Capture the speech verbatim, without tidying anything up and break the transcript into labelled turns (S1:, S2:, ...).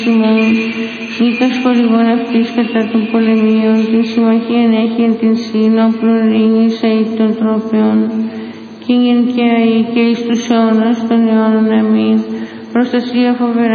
S1: Νίκας χορηγών αυτής κατά των πολεμίων, την συμμαχία έχει εν την σύνοπλον ειρήνης αεί των τρόπεων, και εν και αεί και εις τους αιώνας των αιώνων. Αμήν. Προστασία φοβερά